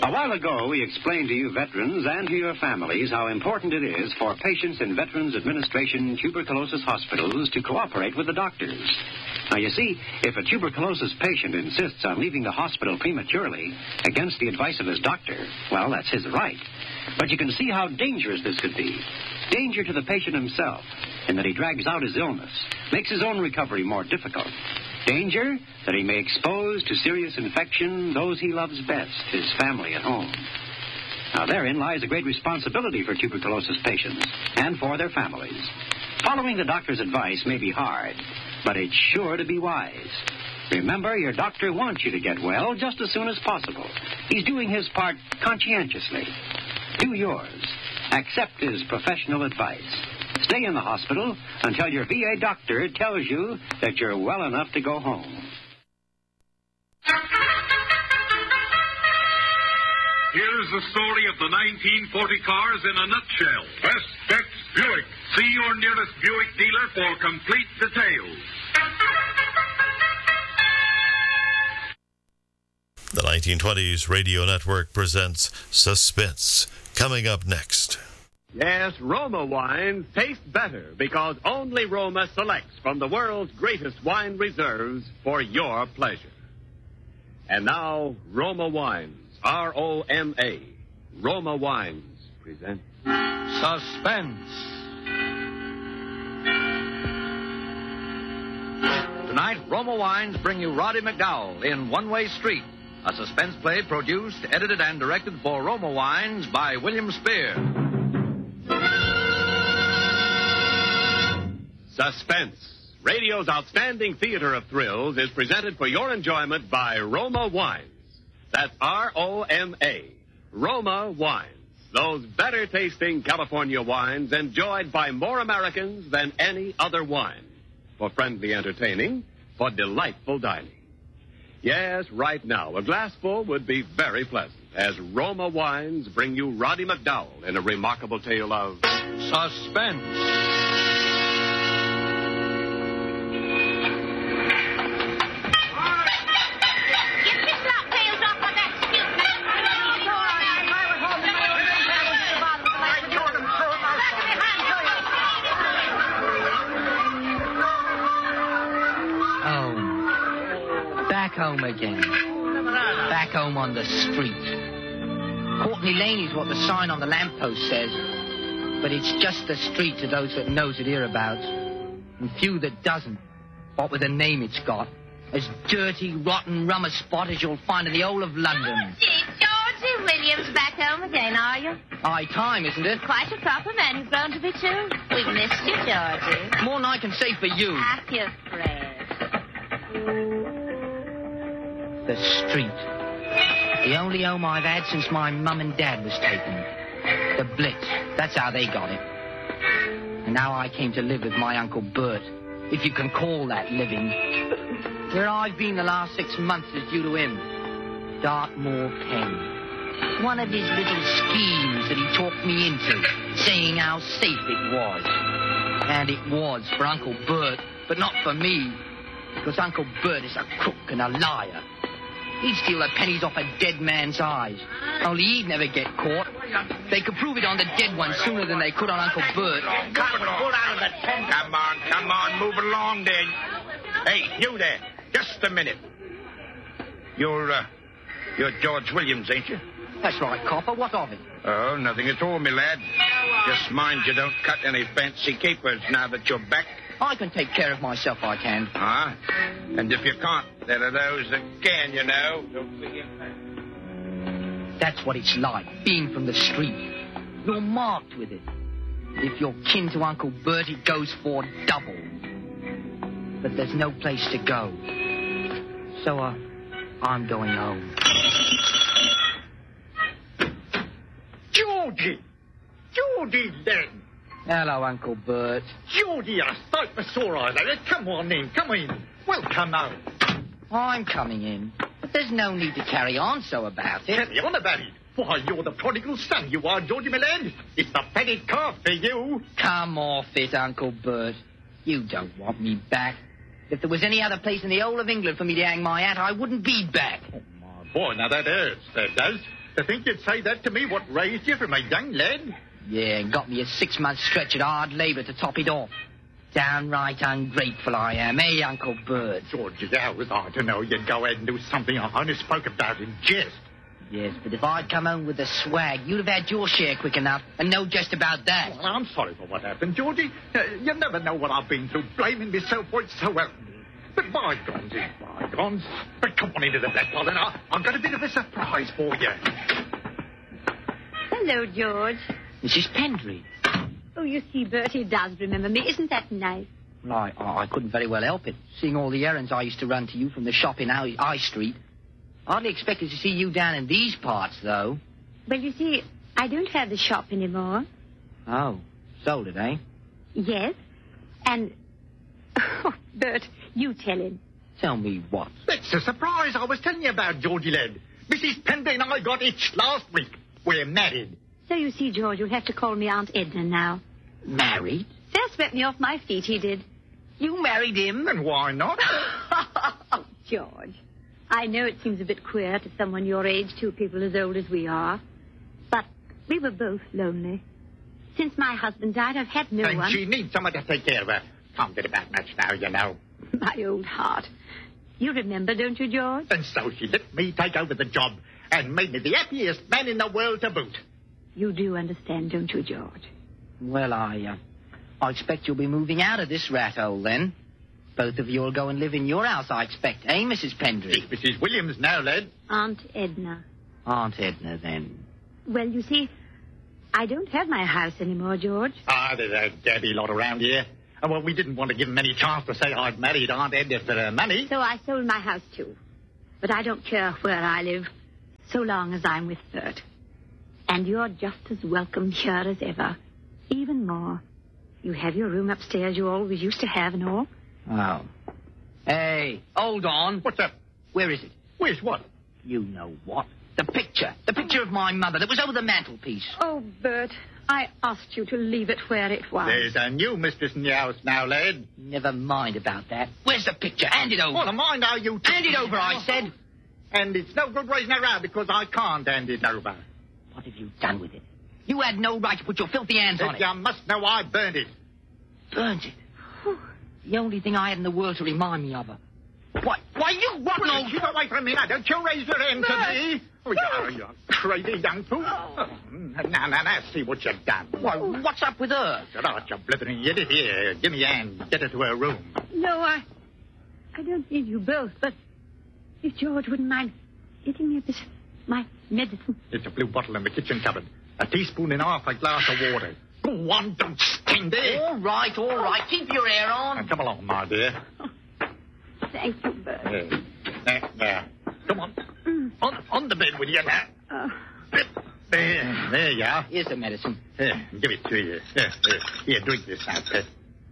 A while ago, we explained to you veterans and to your families how important it is for patients in Veterans Administration tuberculosis hospitals to cooperate with the doctors. Now, you see, if a tuberculosis patient insists on leaving the hospital prematurely against the advice of his doctor, well, that's his right. But you can see how dangerous this could be. Danger to the patient himself, in that he drags out his illness, makes his own recovery more difficult. Danger that he may expose to serious infection those he loves best, his family at home. Now, therein lies a great responsibility for tuberculosis patients and for their families. Following the doctor's advice may be hard, but it's sure to be wise. Remember, your doctor wants you to get well just as soon as possible. He's doing his part conscientiously. Do yours. Accept his professional advice. Stay in the hospital until your VA doctor tells you that you're well enough to go home. Here's the story of the 1940 cars in a nutshell. Best Bets Buick. See your nearest Buick dealer for complete details. The 1920s Radio Network presents Suspense. Coming up next. Yes, Roma wines taste better because only Roma selects from the world's greatest wine reserves for your pleasure. And now, Roma Wines, R-O-M-A, Roma Wines present Suspense. Tonight, Roma Wines bring you Roddy McDowell in One Way Street, a suspense play produced, edited, and directed for Roma Wines by William Spear. Suspense, radio's outstanding theater of thrills, is presented for your enjoyment by Roma Wines. That's R-O-M-A, Roma Wines. Those better-tasting California wines enjoyed by more Americans than any other wine. For friendly entertaining, for delightful dining. Yes, right now, a glassful would be very pleasant as Roma Wines bring you Roddy McDowell in a remarkable tale of Suspense. Home again. Back home on the street. Courtney Lane is what the sign on the lamppost says, but it's just the street to those that knows it hereabouts, and few that doesn't, what with the name it's got. As dirty, rotten, rum a spot as you'll find in the whole of London. Georgie Williams back home again, are you? High time, isn't it? Quite a proper man you've grown to be, too. We've missed you, Georgie. More than I can say for you. Ask your friend. The street. The only home I've had since my mum and dad was taken. The Blitz. That's how they got it. And now I came to live with my Uncle Bert, if you can call that living. Where I've been the last 6 months is due to him. Dartmoor Pen. One of his little schemes that he talked me into, saying how safe it was. And it was for Uncle Bert, but not for me. Because Uncle Bert is a crook and a liar. He'd steal the pennies off a dead man's eyes. Only he'd never get caught. They could prove it on the dead one sooner than they could on Uncle Bert. Come on, move along there. Hey, you there, just a minute. You're George Williams, ain't you? That's right, copper. What of it? Oh, nothing at all, me lad. Just mind you don't cut any fancy capers now that you're back. I can take care of myself, I can. Ah, and if you can't, there are those that can, you know. That's what it's like, being from the street. You're marked with it. If you're kin to Uncle Bert, it goes for double. But there's no place to go. So, I'm going home. Geordie, then. Hello, Uncle Bert. Geordie, I thought I saw you there. Come on in, come in. Welcome home. I'm coming in. But there's no need to carry on so about it. Carry on about it? Why, you're the prodigal son, you are, Geordie, my lad. It's the petted calf for you. Come off it, Uncle Bert. You don't want me back. If there was any other place in the whole of England for me to hang my hat, I wouldn't be back. Oh, my boy, now that hurts, that does. To think you'd say that to me, what raised you from a young lad? Yeah, and got me a 6-month stretch at hard labour to top it off. Downright ungrateful I am, eh, Uncle Bert? Georgie, how was I to know you'd go ahead and do something I only spoke about in jest? Yes, but if I'd come home with the swag, you'd have had your share quick enough, and no jest about that. Well, I'm sorry for what happened, Georgie. You never know what I've been through, blaming myself for it so well. But bygones is bygones. But come on into the Black Ball, and I've got a bit of a surprise for you. Hello, George. Mrs. Pendry. Oh, you see, Bertie does remember me. Isn't that nice? Well, I couldn't very well help it, seeing all the errands I used to run to you from the shop in High Street. Hardly expected to see you down in these parts, though. Well, you see, I don't have the shop anymore. Oh, sold it, eh? Yes. And... Oh, Bert, you tell him. Tell me what? That's a surprise I was telling you about, Georgie lad. Mrs. Pendry and I got hitched last week. We're married. So you see, George, you'll have to call me Aunt Edna now. Married? That swept me off my feet, he did. You married him? And why not? Oh, George. I know it seems a bit queer to someone your age, two people as old as we are. But we were both lonely. Since my husband died, I've had no and one. she needs someone to take care of her. Can't get about much now, you know. My old heart. You remember, don't you, George? And so she let me take over the job and made me the happiest man in the world to boot. You do understand, don't you, George? Well, I expect you'll be moving out of this rat hole, then. Both of you will go and live in your house, I expect, eh, Mrs. Pendry? It's Mrs. Williams now, lad. Aunt Edna. Aunt Edna, then. Well, you see, I don't have my house anymore, George. There's a gabby lot around here. Well, we didn't want to give them any chance to say I'd married Aunt Edna for her money. So I sold my house, too. But I don't care where I live, so long as I'm with Bert. And you're just as welcome here as ever. Even more. You have your room upstairs you always used to have and all. Oh. Hey, hold on. What's up? Where is it? Where's what? You know what. The picture. The picture of my mother that was over the mantelpiece. Oh, Bert, I asked you to leave it where it was. There's a new mistress in the house now, lad. Never mind about that. Where's the picture? Hand it over. Well, mind how you... Hand it over, I said. And it's no good raising around because I can't hand it over. What have you done with it? You had no right to put your filthy hands on it. You must know I burned it. Burned it? The only thing I had in the world to remind me of her. Why, you rotten old... Keep away from me now. Don't you raise your hand to me. Oh, you crazy young fool. Now, see what you've done. Why, what's up with her? Get out, you blithering idiot. Here, give me a hand. Get her to her room. No, I don't need you both, but if George wouldn't mind getting me a bit of my medicine. It's a blue bottle in the kitchen cupboard. A teaspoon and half a glass of water. Go on, don't stand there. All right. Keep your hair on. Now, come along, my dear. Thank you, Bert. There. Come on. On the bed with you now. There you are. Here's the medicine. Here, give it to you. Here, drink this now, pet.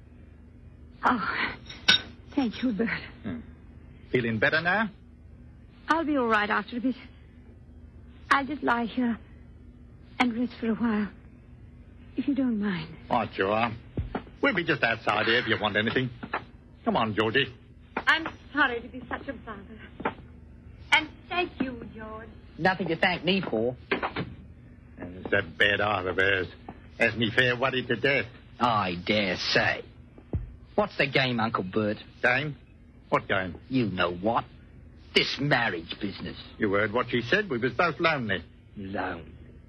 Oh, thank you, Bert. Feeling better now? I'll be all right after a bit. I'll just lie here and rest for a while, if you don't mind. Right, you are. We'll be just outside here if you want anything. Come on, Georgie. I'm sorry to be such a bother. And thank you, George. Nothing to thank me for. There's that bad heart of hers. Has me fair worried to death. I dare say. What's the game, Uncle Bert? Game? What game? You know what. This marriage business. You heard what she said. We was both lonely. Lonely.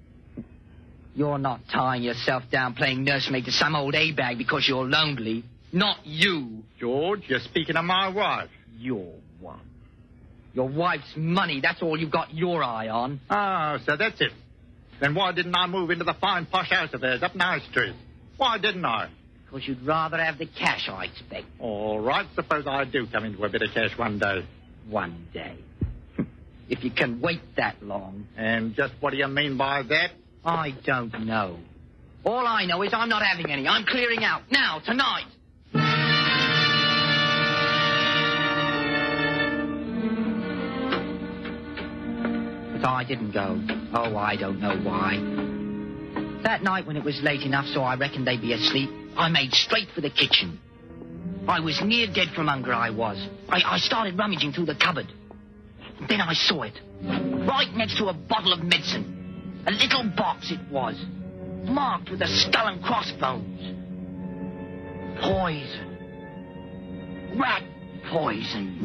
You're not tying yourself down playing nursemaid to some old A-bag because you're lonely. Not you. George, you're speaking of my wife. Your wife. Your wife's money, that's all you've got your eye on. Oh, so that's it. Then why didn't I move into the fine posh house of theirs up High Street? Why didn't I? Because you'd rather have the cash, I expect. All right, suppose I do come into a bit of cash one day. One day. If you can wait that long. And just what do you mean by that? I don't know. All I know is I'm not having any. I'm clearing out. Now, tonight. But I didn't go. Oh, I don't know why. That night when it was late enough so I reckoned they'd be asleep, I made straight for the kitchen. I was near dead from hunger, I was. I started rummaging through the cupboard. Then I saw it. Right next to a bottle of medicine. A little box it was, marked with a skull and crossbones. Poison. Rat poison.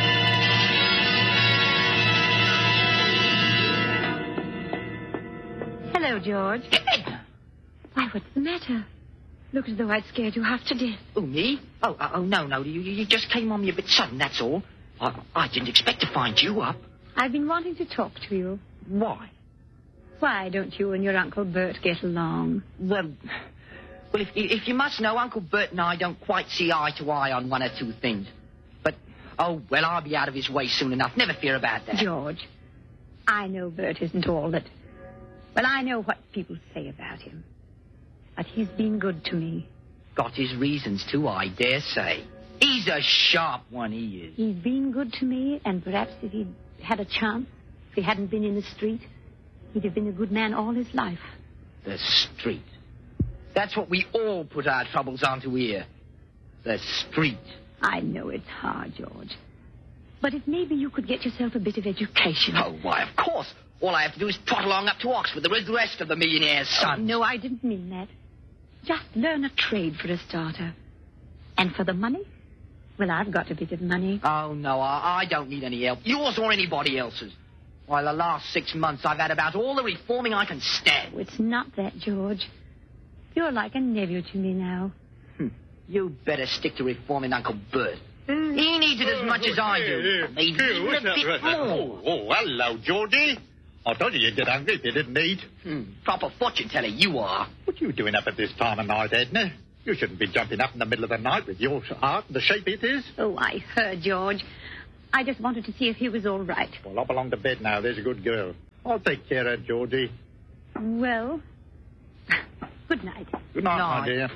Hello, George. Why, what's the matter? Look as though I'd scared you half to death. Oh, me? Oh, no. You just came on me a bit sudden, that's all. I didn't expect to find you up. I've been wanting to talk to you. Why? Why don't you and your Uncle Bert get along? Well, if you must know, Uncle Bert and I don't quite see eye to eye on one or two things. But, I'll be out of his way soon enough. Never fear about that. George, I know Bert isn't all that... Well, I know what people say about him. But he's been good to me. Got his reasons, too, I dare say. He's a sharp one, he is. He's been good to me, and perhaps if he'd had a chance, if he hadn't been in the street, he'd have been a good man all his life. The street. That's what we all put our troubles onto here. The street. I know it's hard, George. But if maybe you could get yourself a bit of education. Oh, why, of course. All I have to do is trot along up to Oxford with the rest of the millionaire's sons. Oh, no, I didn't mean that. Just learn a trade for a starter. And for the money? Well, I've got a bit of money. Oh, no, I don't need any help. Yours or anybody else's. Why, the last 6 months I've had about all the reforming I can stand. Oh, it's not that, George. You're like a nephew to me now. You better stick to reforming Uncle Bert. He needs it as much as I do. Maybe even a bit more. Oh, hello, Georgie. I told you you'd get hungry if you didn't eat. Proper fortune teller you are. What are you doing up at this time of night, Edna? You shouldn't be jumping up in the middle of the night with your heart the shape it is. Oh, I heard, George. I just wanted to see if he was all right. Well, up along to bed now. There's a good girl. I'll take care of Georgie. Well, good night. Good night, my dear.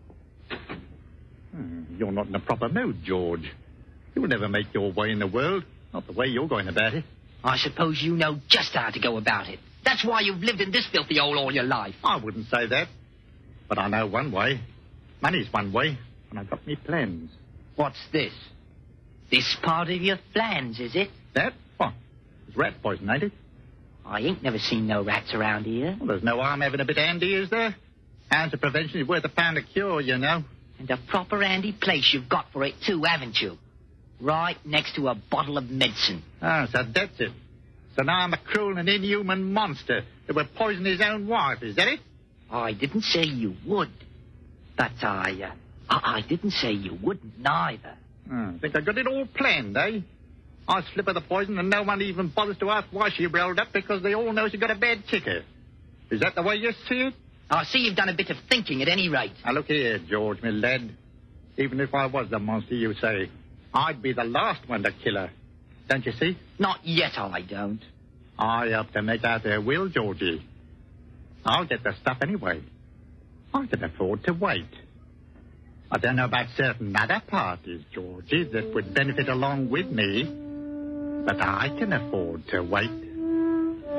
You're not in a proper mood, George. You'll never make your way in the world. Not the way you're going about it. I suppose you know just how to go about it. That's why you've lived in this filthy hole all your life. I wouldn't say that. But I know one way. Money's one way. And I've got me plans. What's this? This part of your plans, is it? That? What? It's rat poison, ain't it? I ain't never seen no rats around here. Well, there's no harm having a bit handy, is there? Ounce of prevention is worth a pound of cure, you know. And a proper handy place you've got for it, too, haven't you? Right next to a bottle of medicine. Ah, so that's it. So now I'm a cruel and inhuman monster that would poison his own wife, is that it? I didn't say you would. But I didn't say you wouldn't neither. Think I got it all planned, eh? I slip her the poison and no one even bothers to ask why she rolled up because they all know she got a bad ticker. Is that the way you see it? I see you've done a bit of thinking at any rate. Now, look here, George, my lad. Even if I was the monster you say, I'd be the last one to kill her. Don't you see? Not yet, I don't. I have to make out their will, Georgie. I'll get the stuff anyway. I can afford to wait. I don't know about certain other parties, Georgie, that would benefit along with me, but I can afford to wait.